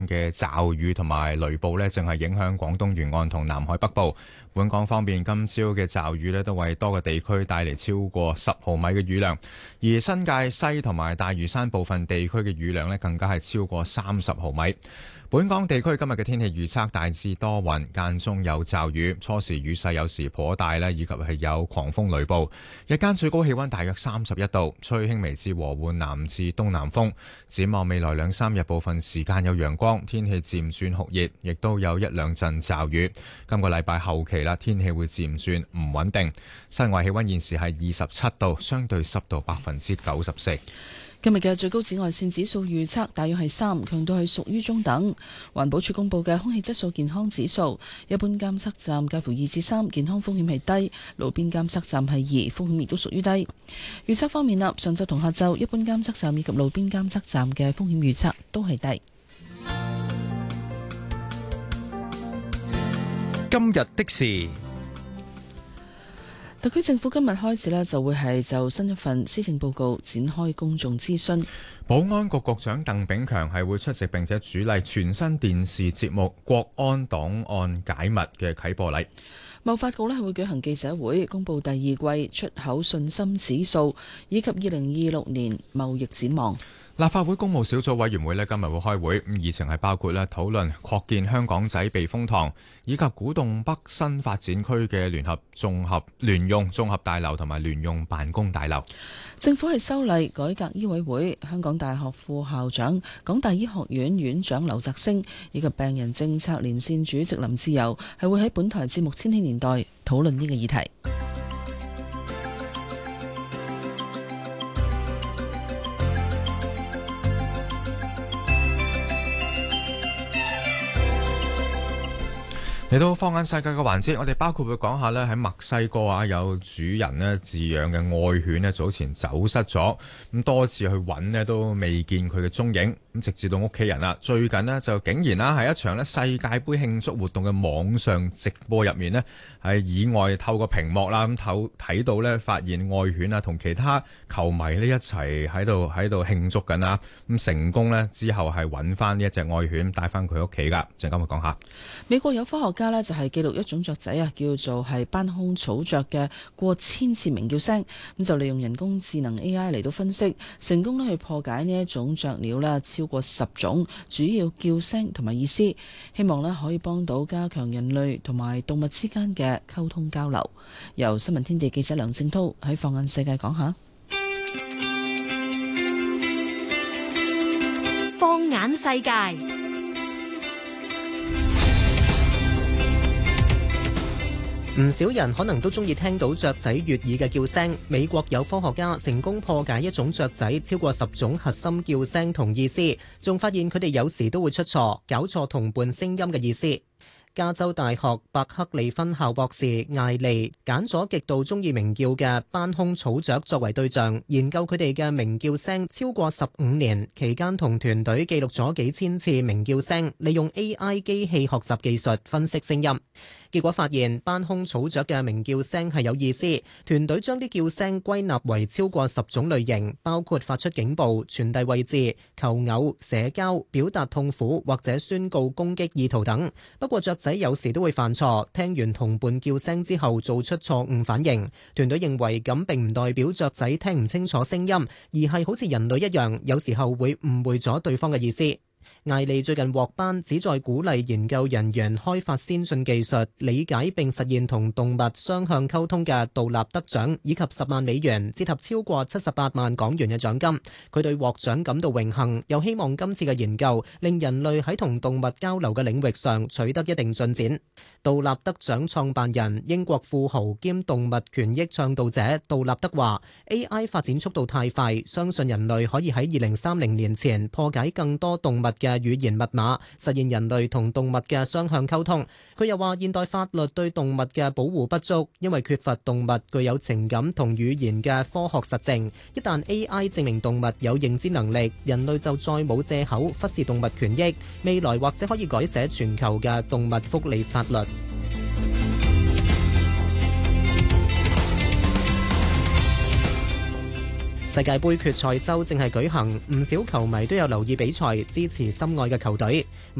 嘅驟雨同埋雷暴呢，正係影響廣東沿岸同南海北部。本港方面，今朝嘅驟雨呢，都為多個地區帶嚟超過10毫米嘅雨量，而新界西同埋大嶼山部分地區嘅雨量呢，更加係超過30毫米。本港地區今日嘅天氣預測大致多雲，間中有驟雨，初時雨勢有時頗大呢，以及係有狂風雷暴。日間最高氣溫大約31度，吹輕微至和緩南至東南風。展望未來2-3日，部分時間有陽光，天氣漸轉酷熱，亦都有1-2陣驟雨。今個禮拜後期啦，天氣會漸轉唔穩定。室外氣溫現時係27度，相對濕度94%。 今日嘅最高紫外線指數預測大約係3，強度係屬於中等。環保署公布嘅空氣質素健康指數，一般監測站介乎2至3，健康風險係低；路邊監測站係2，風險亦都屬於低。預測方面啦，上晝同下晝一般監測站以及路邊監測站嘅風險預測都係低。 今日的事。 特區政府今日開始呢，就會係就新一份施政報告展開公眾諮詢。 保安局局長鄧炳強係會出席並且主禮全新電視節目《國安檔案解密》嘅啟播禮。 貿發局呢係會舉行記者會，公布第二季出口信心指數以及2026年貿易展望。 立法會公務小組委員會今日會開會，議程係包括討論擴建香港仔避風塘，以及古洞北新發展區嘅聯用綜合大樓同埋聯用辦公大樓。 政府係修例改革醫委會，香港大學副校長、港大醫學院院長劉澤星以及病人政策連線主席林志釉係會喺本台節目《千禧年代》討論呢個議題。 嚟到放眼世界嘅環節，我哋包括會講下喺墨西哥有主人飼養嘅愛犬早前走失咗，咁多次去揾都未見佢嘅蹤影，咁直至到屋企人最近就竟然喺一場世界盃慶祝活動嘅網上直播入面係意外透過屏幕咁睇到發現愛犬同其他球迷一齊喺度慶祝緊咁成功之後係揾翻呢一隻愛犬帶翻佢屋企噶，陣間會講下。 美國有科學家就係記錄一種雀仔叫做係斑胸草雀嘅過千次鳴叫聲，咁就利用人工智能 AI 嚟到分析，成功去破解呢一種雀鳥超過10種主要叫聲同埋意思，希望可以幫到加強人類同埋動物之間嘅溝通交流。由新聞天地記者梁正濤喺放眼世界講下。 放眼世界。 唔少人可能都中意聽到雀仔悅耳嘅叫聲。美國有科學家成功破解一種雀仔超過10種核心叫聲同意思，仲發現佢哋有時都會出錯，搞錯同伴聲音嘅意思。加州大學伯克利分校博士艾利揀咗極度中意鳴叫嘅斑胸草雀作為對象，研究佢哋嘅鳴叫聲超過15年，期間同團隊記錄咗幾千次鳴叫聲，利用 AI 機器學習技術分析聲音。結果發現斑胸草雀嘅鳴叫聲係有意思，團隊將啲叫聲歸納為超過10種類型，包括發出警報、傳遞位置、求偶、社交、表達痛苦或者宣告攻擊意圖等。不過雀仔有時都會犯錯，聽完同伴叫聲之後做出錯誤反應。團隊認為咁並唔代表雀仔聽唔清楚聲音，而係好似人類一樣，有時候會誤會咗對方嘅意思。艾利最近獲頒旨在鼓勵研究人員開發先進技術，理解並實現同動物雙向溝通嘅杜立德獎，以及10萬美元，折合超過78萬港元嘅獎金。佢對獲獎感到榮幸，又希望今次嘅研究令人類喺同動物交流嘅領域上取得一定進展。杜立德獎創辦人英國富豪兼動物權益倡導者杜立德話 ：AI 發展速度太快，相信人類可以喺2030年前破解更多動物嘅語言密碼，實現人類同動物嘅雙向溝通。佢又話現代法律對動物嘅保護不足，因為缺乏動物具有情感同語言嘅科學實證。一旦 AI 證明動物有認知能力，人類就再冇借口忽視動物權益。未來或者可以改寫全球嘅動物福利法律。 世界盃決賽周正係舉行，唔少球迷都有留意比賽，支持心愛嘅球隊。